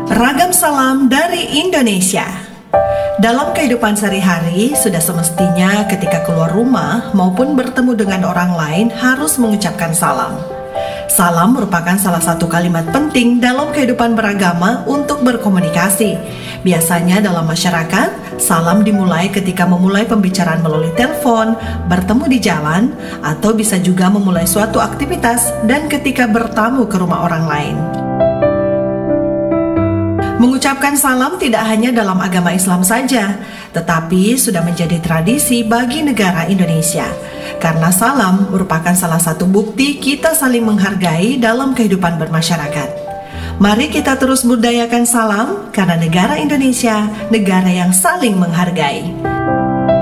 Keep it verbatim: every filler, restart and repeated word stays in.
Ragam salam dari Indonesia. Dalam kehidupan sehari-hari, sudah semestinya ketika keluar rumah maupun bertemu dengan orang lain harus mengucapkan salam. Salam merupakan salah satu kalimat penting dalam kehidupan beragama untuk berkomunikasi. Biasanya dalam masyarakat, salam dimulai ketika memulai pembicaraan melalui telepon, bertemu di jalan, atau bisa juga memulai suatu aktivitas dan ketika bertamu ke rumah orang lain. Mengucapkan salam tidak hanya dalam agama Islam saja, tetapi sudah menjadi tradisi bagi negara Indonesia. Karena salam merupakan salah satu bukti kita saling menghargai dalam kehidupan bermasyarakat. Mari kita terus budayakan salam, karena negara Indonesia, negara yang saling menghargai.